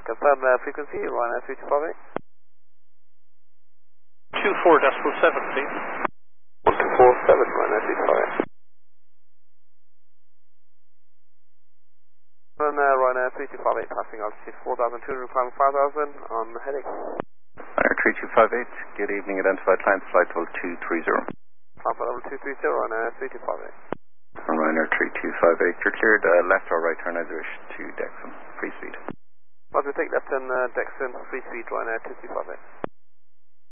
Confirm frequency, Ryanair 3258. 24.7, please. 1247, Ryanair 3258. Ryanair 3258, passing altitude 4,200, climbing 5,000 on heading. Ryanair 3258, good evening, identified climb flight level 230. Climb flight level 230, Ryanair 3258. On Ryanair 3258, you're cleared left or right turn reservation to Dexon, free speed. Roger, take left and Dexon, free speed, Ryanair 2258.